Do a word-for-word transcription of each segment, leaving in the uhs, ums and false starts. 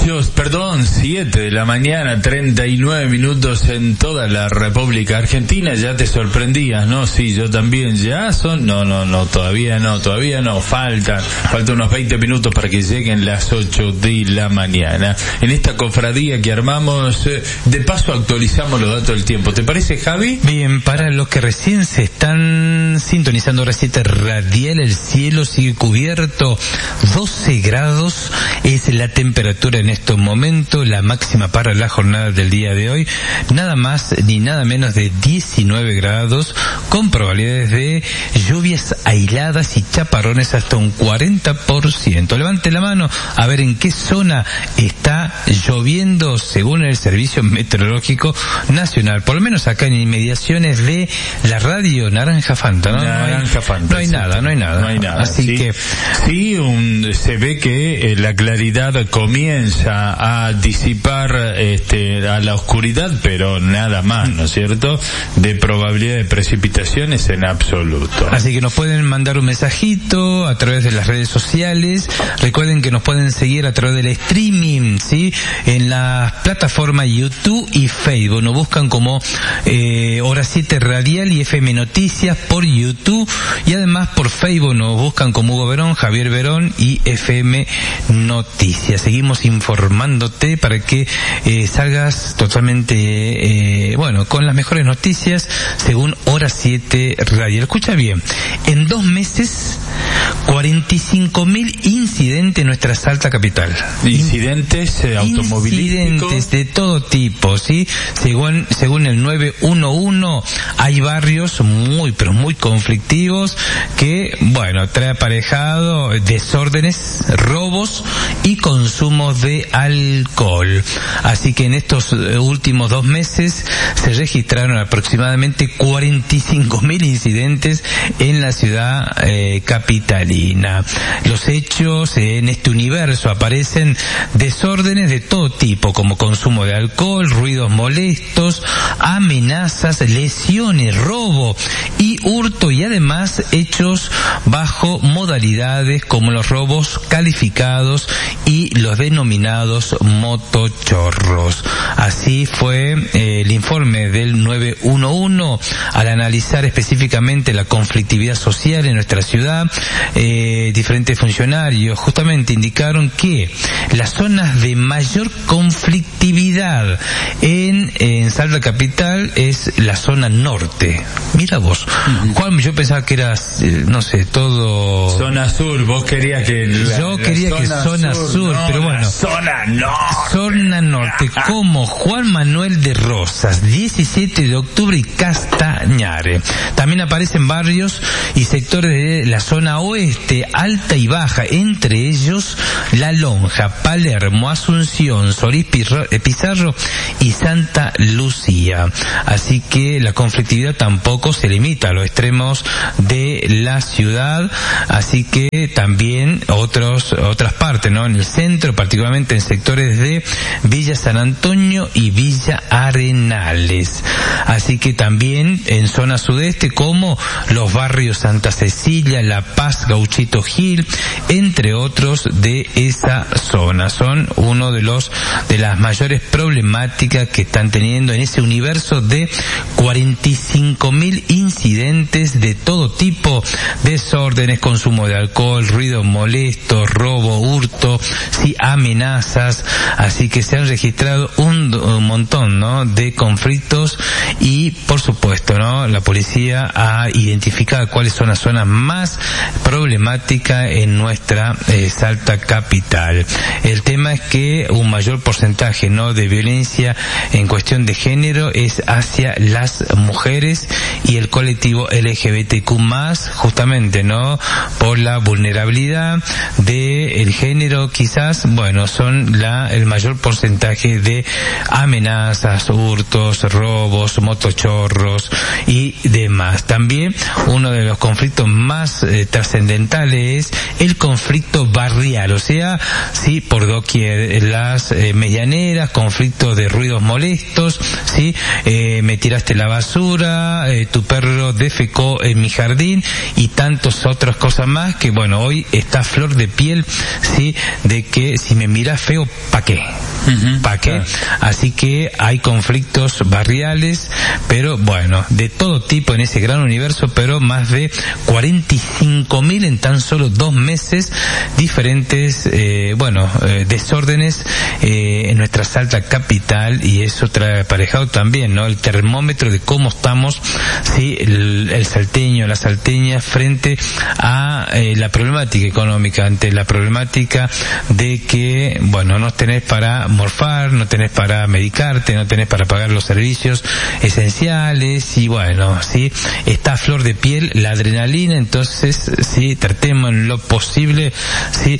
ocho, perdón, siete de la mañana, treinta y nueve minutos en toda la República Argentina. Ya te sorprendías, ¿no? Sí, yo también. ¿Ya son? No, no, no, todavía no, todavía no. Faltan, faltan unos veinte minutos para que lleguen las ocho de la mañana. En esta cofradía que armamos, eh, de paso actualizamos los datos del tiempo. ¿Te parece, Javi? Bien, para los que recién se están sintonizando Hora siete Radial, el cielo sigue cubierto, doce grados es la temperatura en estos momentos, la máxima para la jornada del día de hoy, nada más ni nada menos de diecinueve grados, con probabilidades de lluvias aisladas y chaparrones hasta un cuarenta por ciento. Levante la mano a ver en qué zona está lloviendo según el Servicio Meteorológico Nacional, por lo menos acá en inmediaciones de la radio Naranja Fanta, ¿no? Naranja Fanta. No hay nada, no hay nada. No hay nada. Así sí, que sí, un, se ve que eh, la claridad comienza a disipar este, a la oscuridad, pero nada más, ¿no es cierto? De probabilidad de precipitaciones en absoluto. Así que nos pueden mandar un mensajito a través de las redes sociales. Recuerden que nos pueden seguir a través del streaming, ¿sí? En la plataforma YouTube y Facebook. Nos buscan como eh, Hora siete Radial y F M Noticias por YouTube, y además por Facebook nos buscan como Hugo Verón, Javier Verón y F M Noticias. Seguimos informándote para que eh, salgas totalmente, eh, bueno, con las mejores noticias según Hora siete Radial. Escucha bien, en dos meses, cuarenta y cinco mil incidentes en nuestra Salta capital. Incidentes eh, automovilísticos. Incidentes de todo tipo, ¿sí? Según, según el nueve uno uno, hay barrios muy, pero muy conflictivos que, bueno, trae aparejado desórdenes, robos y consumo de alcohol. Así que en estos últimos dos meses se registraron aproximadamente cuarenta y cinco mil incidentes en la ciudad eh, capitalina. Los hechos en este universo aparecen desórdenes de todo tipo, como consumo de alcohol, ruidos molestos, amenazas, lesiones, robo y hurto, y además hechos bajo modalidades como los robos calificados y los denominados motochorros. Así fue eh, el informe del nueve uno uno al analizar específicamente la conflictividad social en nuestra ciudad. Eh, diferentes funcionarios justamente indicaron que las zonas de mayor conflictividad en, en Salta capital es la zona norte. Mira vos, uh-huh. Juan, yo pensaba que era, eh, no sé, todo... Zona sur, vos querías que... La, yo quería zona que zona sur, sur no, pero bueno. Zona norte. Zona norte, como Juan Manuel de Rosas, diecisiete de octubre y Castañare. También aparecen barrios y sectores de la zona oeste, alta y baja, entre ellos La Lonja, Palermo, Asunción, Solís Pizarro y Santa Lucía. Así que la conflictividad tampoco se limita a los extremos de la ciudad, así que también otros otras partes, ¿no? En el centro, particularmente en sectores de Villa San Antonio y Villa Arenales. Así que también en zona sudeste, como los barrios Santa Cecilia, La Paz, Gauchito Gil, entre otros de esa zona. Son uno de los de las mayores problemáticas que están teniendo en ese universo de cuarenta y cinco mil incidentes de todo tipo, desórdenes, consumo de alcohol, ruidos molestos, robo, hurto, sí, amenazas. Así que se han registrado un, un montón, ¿no?, de conflictos, y por supuesto, ¿no?, la policía ha identificado cuáles son las zonas más problemáticas en nuestra eh, Salta capital. El tema es que un mayor porcentaje, ¿no?, de violencia en cuestión de género es hacia las mujeres y el colectivo L G B T Q más, justamente, ¿no?, por la vulnerabilidad del género, quizás, bueno, son la el mayor porcentaje de amenazas, hurtos, robos, motochorros y demás. También uno de los conflictos más eh, trascendentales es el conflicto barrial, o sea, sí, por doquier, las eh, medianeras, conflictos de ruidos molestos, sí, eh, me tiraste la basura, eh, tu perro defecó en mi jardín y tantas otras cosas más que, bueno, hoy está a flor de piel, sí, de que si si me mirás feo, ¿pa' qué? Uh-huh, ¿Pa' qué? claro. Así que hay conflictos barriales, pero bueno, de todo tipo en ese gran universo, pero más de cuarenta y cinco mil en tan solo dos meses, diferentes, eh, bueno, eh, desórdenes eh, en nuestra Salta capital, y eso trae aparejado también, ¿no? El termómetro de cómo estamos, sí, el, el salteño, la salteña, frente a eh, la problemática económica, ante la problemática de que, bueno, no tenés para morfar, no tenés para medicarte, no tenés para pagar los servicios esenciales, y bueno, sí, está a flor de piel la adrenalina. Entonces, sí, tratemos en lo posible, sí,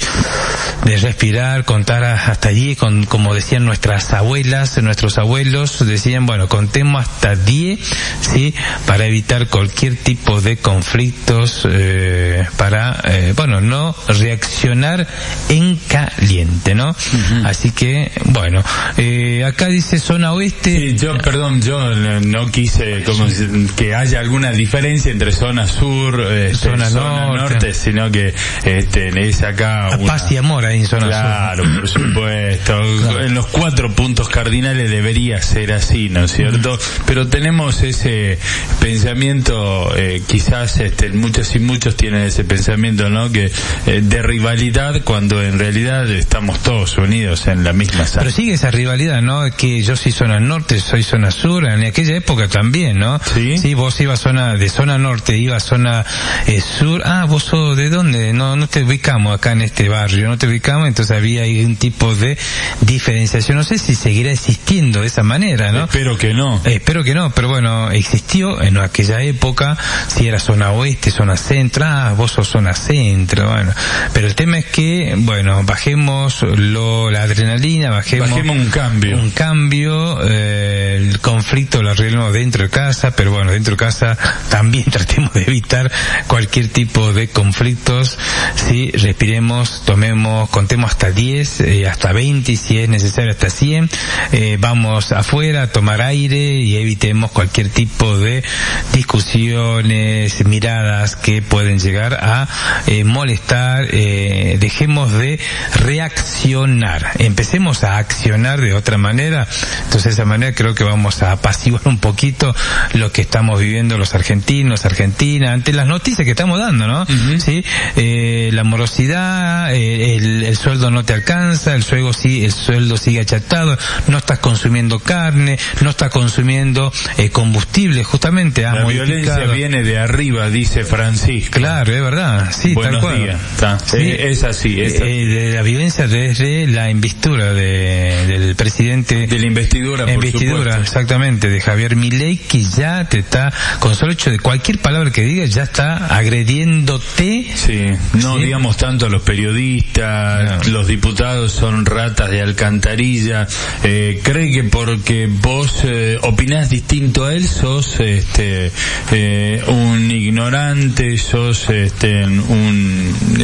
de respirar, contar hasta diez, con, como decían nuestras abuelas, nuestros abuelos decían, bueno, contemos hasta diez, sí, para evitar cualquier tipo de conflictos, eh, para, eh, bueno, no reaccionar en caliente, ¿no? Uh-huh. Así que, bueno, eh, acá dice zona oeste. Sí, yo, perdón, yo no quise como que haya alguna diferencia entre zona sur, este, zona, zona norte. norte, sino que este, es acá una... paz y amor ahí en zona claro, sur. Claro, por supuesto. Claro. En los cuatro puntos cardinales debería ser así, ¿no es cierto? Uh-huh. Pero tenemos ese pensamiento, eh, quizás este, muchos y muchos tienen ese pensamiento, ¿no? Que eh, de rivalidad, cuando en realidad estamos todos unidos en la misma sala. Pero sigue esa rivalidad, ¿no? Que yo soy zona norte, soy zona sur, en aquella época también, ¿no? Sí. Sí, vos ibas zona, de zona norte, ibas zona eh, sur. Ah, vos sos de dónde? No, no te ubicamos acá en este barrio, no te ubicamos, entonces había ahí un tipo de diferenciación. No sé si seguirá existiendo de esa manera, ¿no? Espero que no. Eh, espero que no, pero bueno, existió en aquella época, si era zona oeste, zona centro, ah, vos sos zona centro, bueno. Pero el tema es que, bueno, bajemos lo, la adrenalina, bajemos, bajemos un cambio. Un cambio, eh, el conflicto lo arreglamos dentro de casa, pero bueno, dentro de casa también tratemos de evitar cualquier tipo de conflictos, sí, respiremos, tomemos, contemos hasta diez, eh, hasta veinte, y si es necesario hasta cien, eh, vamos afuera a tomar aire y evitemos cualquier tipo de discusiones, miradas que pueden llegar a eh, molestar, eh, dejemos de reaccionar, empecemos a accionar de otra manera. Entonces de esa manera creo que vamos a apaciguar un poquito lo que estamos viviendo los argentinos, argentinas, ante las noticias que estamos dando, ¿no? Uh-huh. Sí, eh, la morosidad, eh, el, el sueldo no te alcanza, el sueldo sí, el sueldo sigue achatado, no estás consumiendo carne, no estás consumiendo eh, combustible, justamente. La violencia viene de arriba, dice Francisco. Claro, es verdad, sí, Buenos tal cual. días. Sí, eh, es así, es así. Eh, de la violencia desde la investidura de, del presidente. De la investidura, investidura, por supuesto. Exactamente, de Javier Milei, que ya te está, con solo hecho de cualquier palabra que digas, ya está agrediéndote. Sí, no ¿sí? digamos tanto a los periodistas, no. Los diputados son ratas de alcantarilla, eh, cree que porque vos eh, opinás distinto a él, sos este eh, un ignorante, sos este un